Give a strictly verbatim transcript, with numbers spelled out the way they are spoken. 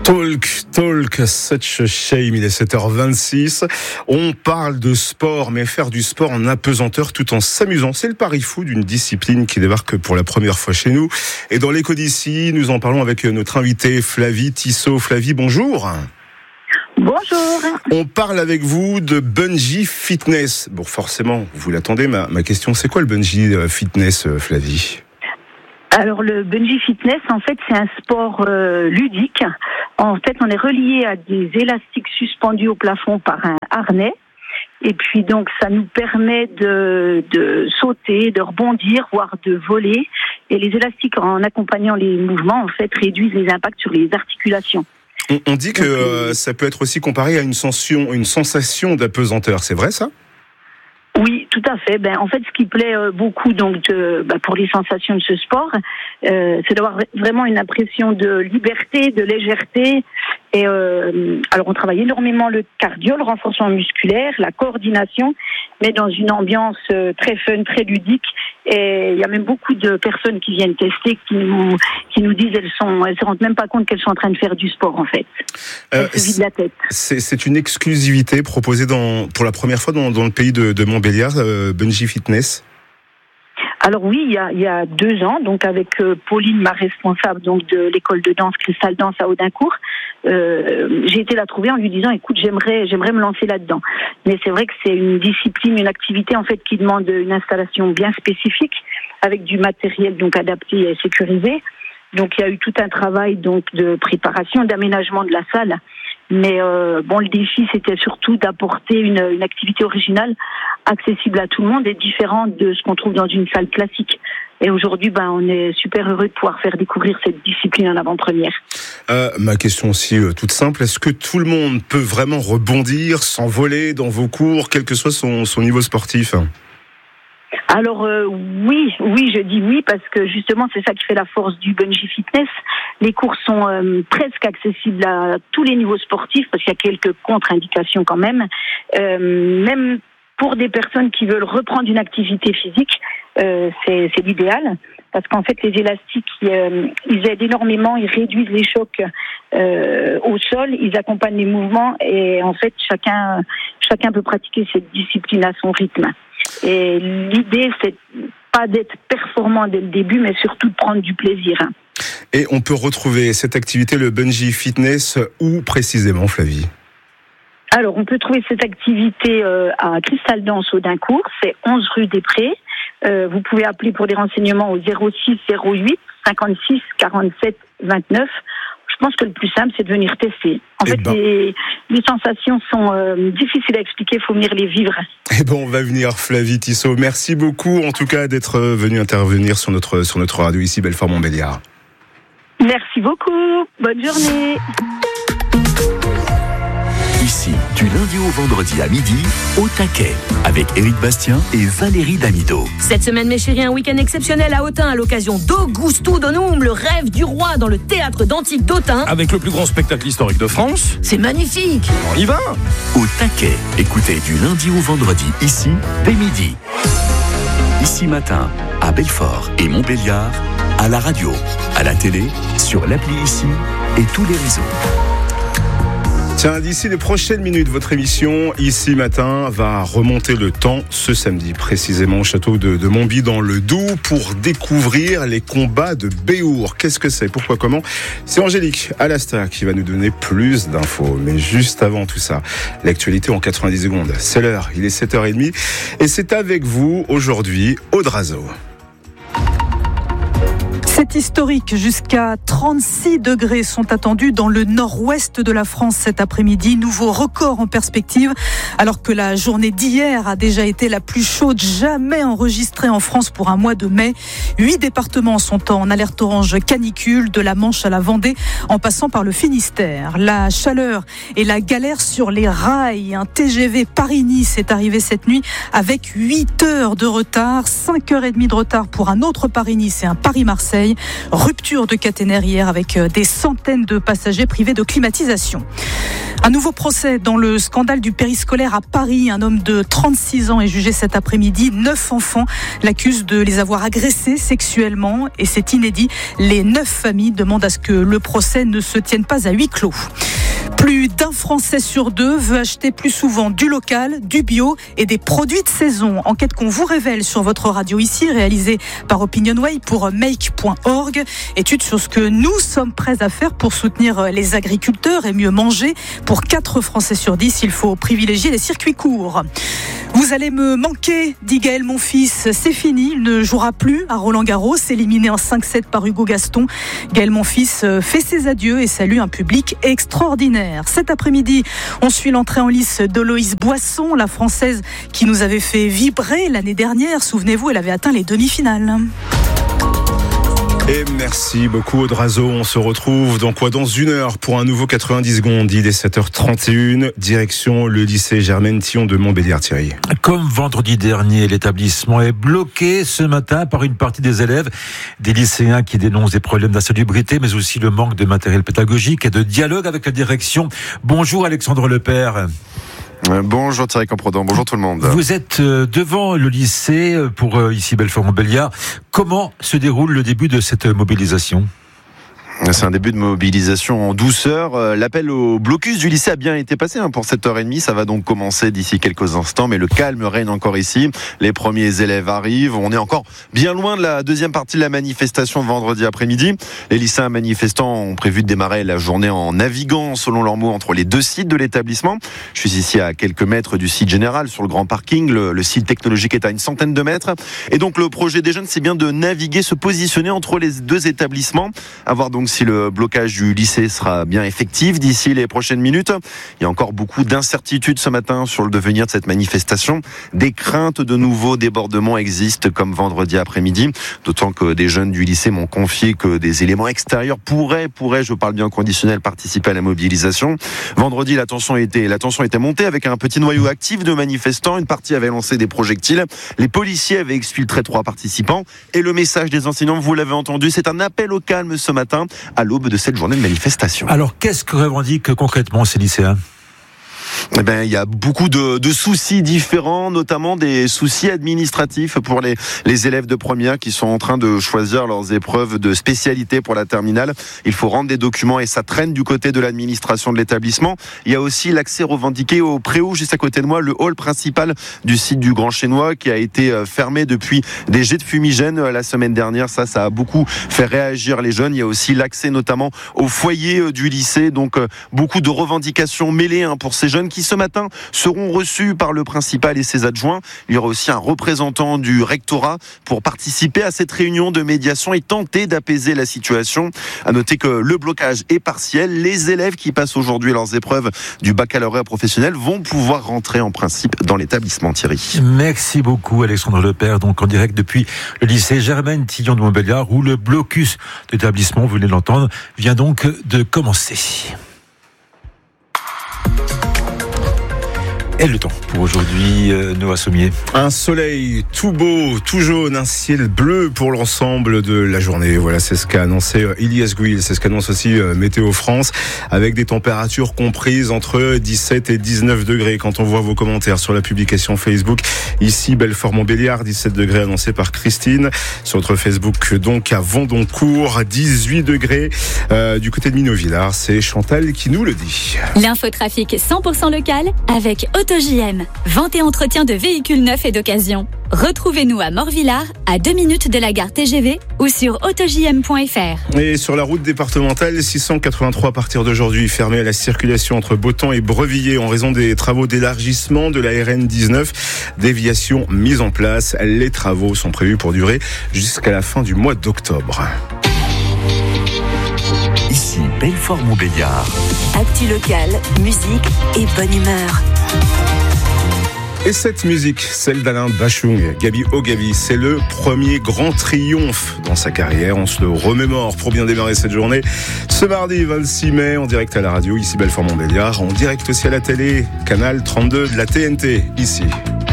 Talk, talk, such a shame, il est sept heures vingt-six. On parle de sport, mais faire du sport en apesanteur tout en s'amusant. C'est le pari fou d'une discipline qui débarque pour la première fois chez nous. Et dans l'écho d'ici, nous en parlons avec notre invitée Flavie Tissot. Flavie, bonjour. Bonjour. On parle avec vous de bungee fitness. Bon, forcément, vous l'attendez, ma, ma question, c'est quoi le bungee fitness, Flavie ? Alors le bungee fitness, en fait, c'est un sport euh, ludique. En fait, on est relié à des élastiques suspendus au plafond par un harnais. Et puis donc, ça nous permet de, de sauter, de rebondir, voire de voler. Et les élastiques, en accompagnant les mouvements, en fait, réduisent les impacts sur les articulations. On, on dit que euh, ça peut être aussi comparé à une sensation, une sensation d'apesanteur. C'est vrai, ça ? Oui, tout à fait. Ben, en fait, ce qui plaît euh, beaucoup donc de, ben, pour les sensations de ce sport, euh, c'est d'avoir vraiment une impression de liberté, de légèreté. Et euh, alors, on travaille énormément le cardio, le renforcement musculaire, la coordination, mais dans une ambiance euh, très fun, très ludique. Et il y a même beaucoup de personnes qui viennent tester, qui nous, qui nous disent elles sont, elles se rendent même pas compte qu'elles sont en train de faire du sport en fait. Elles euh, se vident la tête. C'est, c'est une exclusivité proposée dans, pour la première fois dans, dans le pays de, de Montbéliard, euh, Bungee Fitness. Alors oui, il y a, il y a deux ans, donc avec euh, Pauline, ma responsable donc de l'école de danse Cristal Danse à Audincourt, euh, j'ai été la trouver en lui disant, écoute, j'aimerais, j'aimerais me lancer là-dedans. Mais c'est vrai que c'est une discipline, une activité en fait qui demande une installation bien spécifique, avec du matériel donc adapté et sécurisé. Donc il y a eu tout un travail donc de préparation, d'aménagement de la salle. Mais euh, bon, le défi, c'était surtout d'apporter une, une activité originale, accessible à tout le monde et différente de ce qu'on trouve dans une salle classique. Et aujourd'hui, ben, on est super heureux de pouvoir faire découvrir cette discipline en avant-première. Euh, ma question aussi euh, toute simple, est-ce que tout le monde peut vraiment rebondir, s'envoler dans vos cours, quel que soit son, son niveau sportif ? Alors euh, oui, oui, je dis oui parce que justement c'est ça qui fait la force du bungee fitness. Les cours sont euh, presque accessibles à tous les niveaux sportifs parce qu'il y a quelques contre-indications quand même. Euh, même pour des personnes qui veulent reprendre une activité physique, euh, c'est, c'est l'idéal parce qu'en fait les élastiques euh, ils aident énormément, ils réduisent les chocs euh, au sol, ils accompagnent les mouvements et en fait chacun chacun peut pratiquer cette discipline à son rythme. Et l'idée, c'est pas d'être performant dès le début, mais surtout de prendre du plaisir. Et on peut retrouver cette activité, le bungee fitness, où précisément, Flavie ? Alors, on peut trouver cette activité euh, à Cristal Danse Audincourt, c'est onze rue des Prés. Euh, vous pouvez appeler pour des renseignements au zéro six zéro huit cinquante-six quarante-sept vingt-neuf. Je pense que le plus simple, c'est de venir tester. En eh fait, ben. les, les sensations sont euh, difficiles à expliquer, il faut venir les vivre. Eh ben, on va venir, Flavie Tissot. Merci beaucoup, en tout cas, d'être venue intervenir sur notre, sur notre radio ici, Belfort-Montbéliard. Merci beaucoup. Bonne journée. Ici, du lundi au vendredi à midi, au taquet, avec Éric Bastien et Valérie Damido. Cette semaine, mes chéris, un week-end exceptionnel à Autun à l'occasion d'Augusto Donum, le rêve du roi dans le théâtre d'Antique d'Autun. Avec le plus grand spectacle historique de France. C'est magnifique. On y va. Au taquet, écoutez du lundi au vendredi, ici, dès midi. Ici matin, à Belfort et Montbéliard, à la radio, à la télé, sur l'appli Ici et tous les réseaux. Tiens, d'ici les prochaines minutes, votre émission, Ici Matin, va remonter le temps ce samedi, précisément au château de, de Montby dans le Doubs, pour découvrir les combats de Béour. Qu'est-ce que c'est ? Pourquoi ? Comment ? C'est Angélique Alasta qui va nous donner plus d'infos. Mais juste avant tout ça, l'actualité en quatre-vingt-dix secondes. C'est l'heure, il est sept heures trente et c'est avec vous aujourd'hui, Aude Razo. C'est historique, jusqu'à trente-six degrés sont attendus dans le nord-ouest de la France cet après-midi. Nouveau record en perspective, alors que la journée d'hier a déjà été la plus chaude jamais enregistrée en France pour un mois de mai. Huit départements sont en alerte orange canicule, de la Manche à la Vendée, en passant par le Finistère. La chaleur et la galère sur les rails. Un T G V Paris-Nice est arrivé cette nuit avec huit heures de retard, cinq heures trente de retard pour un autre Paris-Nice et un Paris-Marseille. Rupture de caténaire hier avec des centaines de passagers privés de climatisation. Un nouveau procès dans le scandale du périscolaire à Paris. Un homme de trente-six ans est jugé cet après-midi. Neuf enfants l'accusent de les avoir agressés sexuellement et c'est inédit. Les neuf familles demandent à ce que le procès ne se tienne pas à huis clos. Plus d'un Français sur deux veut acheter plus souvent du local, du bio et des produits de saison. Enquête qu'on vous révèle sur votre radio ici, réalisée par Opinionway pour make point org. Étude sur ce que nous sommes prêts à faire pour soutenir les agriculteurs et mieux manger. Pour quatre Français sur dix, il faut privilégier les circuits courts. Vous allez me manquer, dit Gaël Monfils. C'est fini, il ne jouera plus à Roland-Garros, éliminé en cinq sept par Hugo Gaston. Gaël Monfils fait ses adieux et salue un public extraordinaire. Cet après-midi, on suit l'entrée en lice d'Oloïse Boisson, la Française qui nous avait fait vibrer l'année dernière. Souvenez-vous, elle avait atteint les demi-finales. Et merci beaucoup Audrazo. On se retrouve dans quoi dans une heure pour un nouveau quatre-vingt-dix secondes. Il est sept heures trente et une. Direction le lycée Germaine Tillon de Montbéliard, Thierry. Comme vendredi dernier, l'établissement est bloqué ce matin par une partie des élèves, des lycéens qui dénoncent des problèmes d'insalubrité, mais aussi le manque de matériel pédagogique et de dialogue avec la direction. Bonjour Alexandre Lepère. Bonjour Thierry Camprodon, bonjour tout le monde. Vous êtes devant le lycée pour ici Belfort-Montbéliard. Comment se déroule le début de cette mobilisation ? C'est un début de mobilisation en douceur. L'appel au blocus du lycée a bien été passé hein, pour sept heures trente. Ça va donc commencer d'ici quelques instants, mais le calme règne encore ici. Les premiers élèves arrivent. On est encore bien loin de la deuxième partie de la manifestation vendredi après-midi. Les lycéens manifestants ont prévu de démarrer la journée en naviguant, selon leurs mots, entre les deux sites de l'établissement. Je suis ici à quelques mètres du site général, sur le grand parking. Le, le site technologique est à une centaine de mètres. Et donc le projet des jeunes, c'est bien de naviguer, se positionner entre les deux établissements. Avoir donc si le blocage du lycée sera bien effectif d'ici les prochaines minutes. Il y a encore beaucoup d'incertitudes ce matin sur le devenir de cette manifestation. Des craintes de nouveaux débordements existent comme vendredi après-midi, d'autant que des jeunes du lycée m'ont confié que des éléments extérieurs pourraient, pourraient, je parle bien conditionnel, participer à la mobilisation. Vendredi, la tension était, la tension était montée avec un petit noyau actif de manifestants. Une partie avait lancé des projectiles. Les policiers avaient exfiltré trois participants. Et le message des enseignants, vous l'avez entendu, c'est un appel au calme ce matin, à l'aube de cette journée de manifestation. Alors, qu'est-ce que revendiquent concrètement ces lycéens ? Eh ben, il y a beaucoup de, de soucis différents, notamment des soucis administratifs pour les, les élèves de première qui sont en train de choisir leurs épreuves de spécialité pour la terminale. Il faut rendre des documents et ça traîne du côté de l'administration de l'établissement. Il y a aussi l'accès revendiqué au préau, juste à côté de moi, le hall principal du site du Grand Chênois qui a été fermé depuis des jets de fumigène la semaine dernière. Ça, ça a beaucoup fait réagir les jeunes. Il y a aussi l'accès notamment au foyer du lycée. Donc, beaucoup de revendications mêlées hein, pour ces jeunes qui ce matin seront reçus par le principal et ses adjoints. Il y aura aussi un représentant du rectorat pour participer à cette réunion de médiation et tenter d'apaiser la situation. À noter que le blocage est partiel. Les élèves qui passent aujourd'hui leurs épreuves du baccalauréat professionnel vont pouvoir rentrer en principe dans l'établissement, Thierry. Merci beaucoup Alexandre Lepère, donc en direct depuis le lycée Germaine Tillon de Montbéliard où le blocus d'établissement, vous venez de l'entendre, vient donc de commencer. Et le temps pour aujourd'hui, euh, Noah Sommier. Un soleil tout beau, tout jaune, un ciel bleu pour l'ensemble de la journée. Voilà, c'est ce qu'a annoncé Ilias Gouil, c'est ce qu'annonce aussi euh, Météo France, avec des températures comprises entre dix-sept et dix-neuf degrés. Quand on voit vos commentaires sur la publication Facebook, ici Belfort-Montbéliard, dix-sept degrés annoncés par Christine. Sur notre Facebook, donc à Vendoncourt, dix-huit degrés. Euh, du côté de Minot-Villars, c'est Chantal qui nous le dit. L'infotrafic cent pour cent local avec AutoJ M. Vente et entretien de véhicules neufs et d'occasion. Retrouvez-nous à Morvillars, à deux minutes de la gare T G V ou sur auto j m point f r. Et sur la route départementale, six cent quatre-vingt-trois à partir d'aujourd'hui, fermée à la circulation entre Botan et Brevillers en raison des travaux d'élargissement de la R N dix-neuf. Déviation mise en place. Les travaux sont prévus pour durer jusqu'à la fin du mois d'octobre. Ici, Belfort-Montbéliard. Actu local, musique et bonne humeur. Et cette musique, celle d'Alain Bachung, Gabi Oh Gabi, c'est le premier grand triomphe dans sa carrière. On se le remémore pour bien démarrer cette journée. Ce mardi vingt-six mai, en direct à la radio, ici Belfort-Montbéliard, en direct aussi à la télé, canal trente-deux de la T N T, ici.